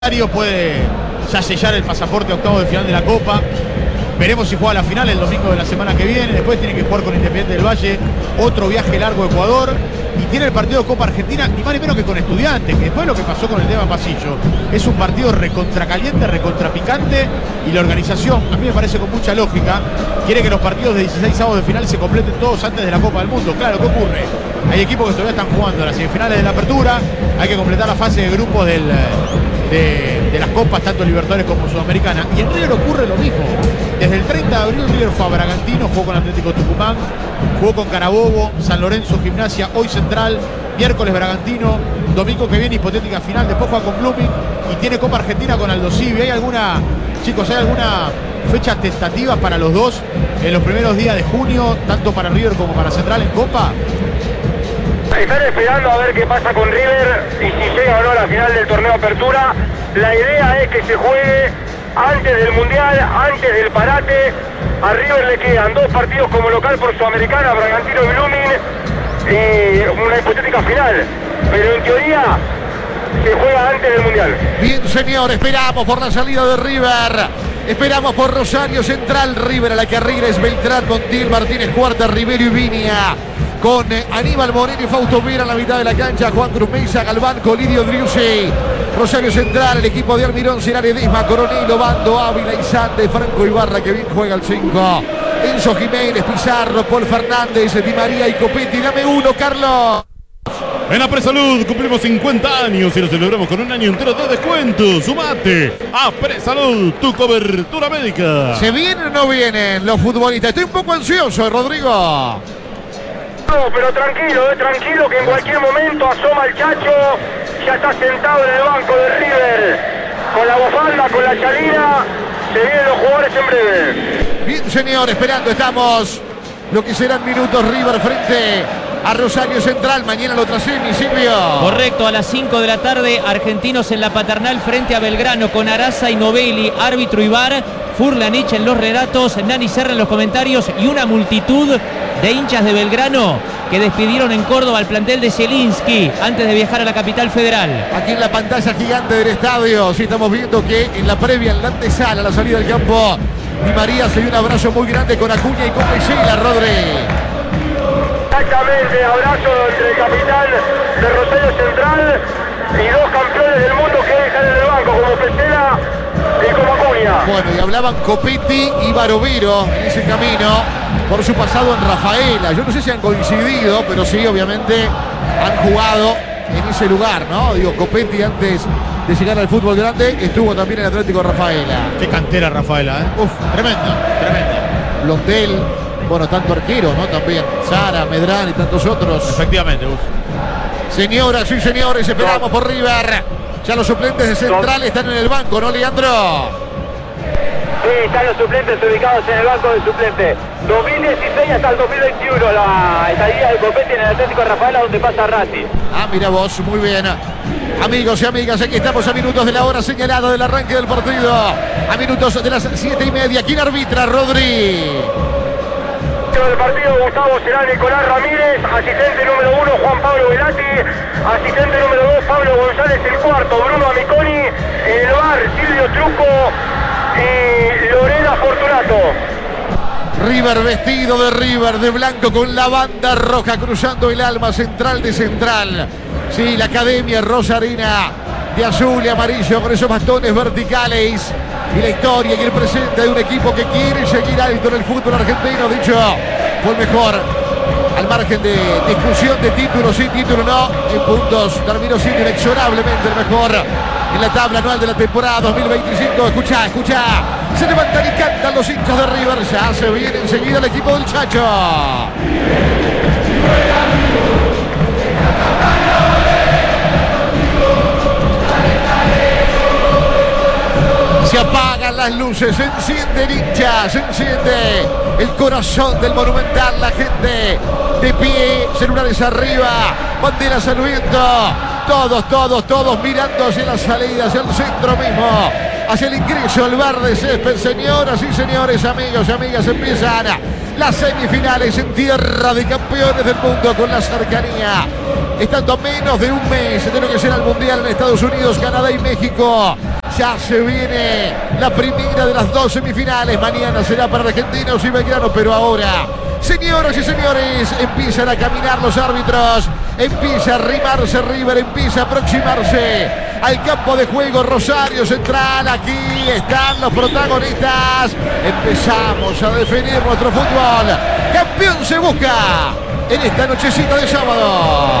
puede ya sellar el pasaporte a octavos de final de la Copa. Veremos si juega la final el domingo de la semana que viene. Después tiene que jugar con Independiente del Valle, otro viaje largo a Ecuador. Y tiene el partido de Copa Argentina, ni más ni menos que con Estudiantes, que después de lo que pasó con el tema Pasillo, es un partido recontracaliente, recontrapicante. Y la organización, a mí me parece con mucha lógica, quiere que los partidos de 16avos de final se completen todos antes de la Copa del Mundo. Claro, ¿qué ocurre? Hay equipos que todavía están jugando las semifinales de la apertura, hay que completar la fase de grupos de las copas, tanto Libertadores como Sudamericana. Y en River ocurre lo mismo. Desde el 30 de abril River fue a Bragantino, jugó con Atlético Tucumán, jugó con Carabobo, San Lorenzo, Gimnasia, hoy Central, miércoles Bragantino, domingo que viene hipotética final, después juega con Blooming y tiene Copa Argentina con Aldo Civi. ¿Hay alguna fecha tentativa para los dos en los primeros días de junio, tanto para River como para Central en Copa? Están esperando a ver qué pasa con River y si llega o no a la final del torneo Apertura. La idea es que se juegue antes del Mundial, antes del parate. A River le quedan dos partidos como local por Sudamericana, Bragantino y Blooming, y una hipotética final. Pero en teoría se juega antes del Mundial. Bien, señor, esperamos por la salida de River. Esperamos por Rosario Central. River a la carrera es Beltrán, Montiel, Martínez Cuarta, Rivero y Viña. Con Aníbal Moreno y Fausto Vera en la mitad de la cancha, Juan Cruz Mesa, Galván, Colidio Driussi. Rosario Central, el equipo de Almirón será Ledesma, Coronel, Obando, Ávila y Sande, Franco Ibarra, que bien juega el 5. Enzo Jiménez, Pizarro, Paul Fernández, Di María y Copetti. Dame uno, Carlos. En la Presalud cumplimos 50 años y lo celebramos con un año entero de descuento. Sumate a Presalud, tu cobertura médica. ¿Se vienen o no vienen los futbolistas? Estoy un poco ansioso, Rodrigo. No, pero tranquilo que en cualquier momento asoma el Chacho, ya está sentado en el banco de River, con la bufanda, con la chalina, se vienen los jugadores en breve. Bien, señor, esperando estamos lo que serán minutos River frente a Rosario Central. Mañana la otra semi, Silvio. Correcto, a las 5 de la tarde, Argentinos en la Paternal frente a Belgrano con Araza y Novelli, árbitro Ibar, Furlanich en los relatos, Nani Serra en los comentarios y una multitud de hinchas de Belgrano que despidieron en Córdoba al plantel de Zielinski antes de viajar a la capital federal. Aquí en la pantalla gigante del estadio, sí estamos viendo que en la previa, en la antesala, a la salida del campo, Di María se dio un abrazo muy grande con Acuña y con Pesela, Rodri. Exactamente, abrazo entre el capitán de Rosario Central y dos campeones del mundo que dejan en el banco, como Pesela y como Acuña. Bueno, y hablaban Copetti y Barovero en ese camino por su pasado en Rafaela. Yo no sé si han coincidido, pero sí, obviamente han jugado en ese lugar, ¿no? Digo, Copetti antes de llegar al fútbol grande estuvo también en Atlético Rafaela. Qué cantera Rafaela, ¿eh? Uf, tremenda. Blondel, bueno, tanto arquero, ¿no? También Sara, Medrán y tantos otros. Efectivamente, Señoras y señores, esperamos por River. Ya los suplentes de Central están en el banco, ¿no, Leandro? Sí, están los suplentes ubicados en el banco de suplentes. 2016 hasta el 2021, la estadía de Copetti en el Atlético Rafaela, donde pasa Ratti. Ah, mira vos, muy bien. Amigos y amigas, aquí estamos a minutos de la hora señalada del arranque del partido. A minutos de las 7:30. ¿Quién arbitra, Rodri? Del partido, Gustavo será Nicolás Ramírez, asistente número 1 Juan Pablo Velati, asistente número 2 Pablo González, el cuarto Bruno Amiconi, en el bar Silvio Truco y Lorena Fortunato. River vestido de River, de blanco con la banda roja cruzando el alma central de Central. Sí, la academia rosarina de azul y amarillo con esos bastones verticales. Y la historia y el presente de un equipo que quiere seguir alto en el fútbol argentino. Dicho, fue el mejor al margen de discusión de título, sí, título no. En puntos terminó siendo inexorablemente el mejor en la tabla anual de la temporada 2025. Escucha. Se levantan y cantan los hinchas de River. Ya se viene enseguida el equipo del Chacho. Se apagan las luces, se enciende el hincha, se enciende el corazón del Monumental, la gente de pie, celulares arriba, banderas al viento, todos mirando hacia la salida, hacia el centro mismo, hacia el ingreso al bar de césped. Señoras y señores, amigos y amigas, empiezan las semifinales en tierra de campeones del mundo con la cercanía estando a menos de un mes de lo que será el Mundial en Estados Unidos, Canadá y México. Ya se viene la primera de las 2 semifinales. Mañana será para Argentinos y Belgrano, pero ahora, señoras y señores, empiezan a caminar los árbitros. Empieza a arrimarse River, empieza a aproximarse al campo de juego Rosario Central. Aquí están los protagonistas. Empezamos a definir nuestro fútbol. Campeón se busca en esta nochecita de sábado.